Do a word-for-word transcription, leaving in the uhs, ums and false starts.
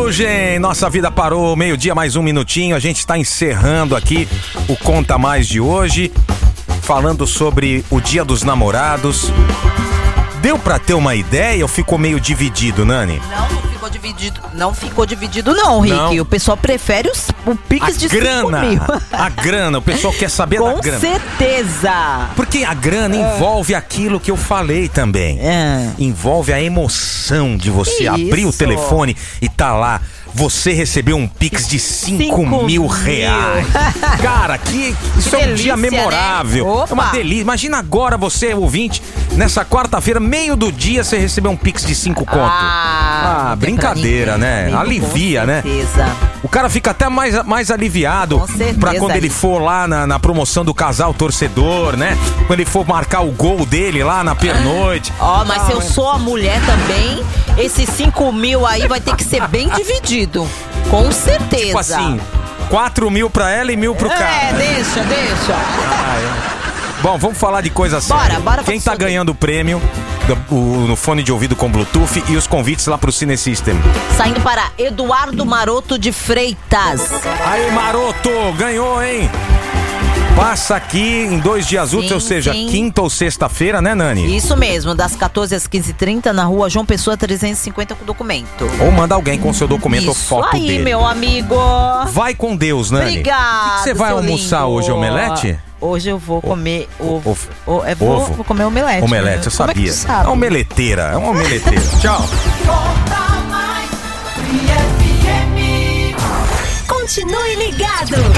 Ferrugem, nossa vida parou, meio-dia mais um minutinho, a gente está encerrando aqui o Conta Mais de hoje, falando sobre o Dia dos Namorados. Deu pra ter uma ideia ou ficou meio dividido, Nani? Não, não ficou dividido, não ficou dividido não, Rick. Não. O pessoal prefere os, o Pix de grana, cinco mil. A grana, o pessoal quer saber Com da grana. Com certeza. Porque a grana é. envolve aquilo que eu falei também. É. Envolve a emoção de você que abrir isso? o telefone e tá lá. Você recebeu um Pix de cinco mil reais. Cara, que, isso que é um delícia, dia memorável. Né? É uma delícia. Imagina agora você, ouvinte, nessa quarta-feira, meio do dia, você recebeu um Pix de cinco conto. Ah, ah brincadeira, né? Alivia, né? O cara fica até mais, mais aliviado pra quando ele for lá na, na promoção do casal torcedor, né? Quando ele for marcar o gol dele lá na pernoite. Ó, oh, mas ah, se eu sou a mulher também, esses cinco mil aí vai ter que ser bem dividido. Com certeza. Tipo assim, quatro mil pra ela e mil pro cara. É, deixa, deixa. Ah, é. Bom, vamos falar de coisa séria. Bora, bora. Quem tá ganhando o prêmio do, o, no fone de ouvido com Bluetooth e os convites lá pro Cine System? Saindo para Eduardo Maroto de Freitas. Aí, Maroto, ganhou, hein? Passa aqui em dois dias úteis, ou seja, sim. quinta ou sexta-feira, né, Nani? Isso mesmo, das quatorze às quinze e trinta na rua João Pessoa trezentos e cinquenta com documento. Ou manda alguém com seu documento Isso ou foto aí, dele. Meu amigo. Vai com Deus, Nani. Obrigada. Você vai almoçar lindo. hoje, omelete? Hoje eu vou comer ovo. Ovo. O, é, vou, ovo. vou comer omelete. Omelete, né? eu sabia. Como é que tu sabe? É uma omeleteira, é uma omeleteira. Tchau. Continue ligado.